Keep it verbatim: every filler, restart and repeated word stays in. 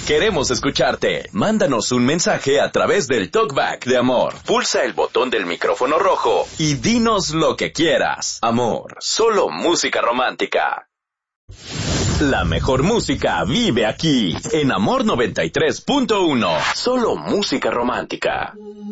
Queremos escucharte. Mándanos un mensaje a través del Talkback de Amor. Pulsa el botón del micrófono rojo y dinos lo que quieras. Amor, solo música romántica. La mejor música vive aquí, en Amor noventa y tres punto uno. Solo música romántica.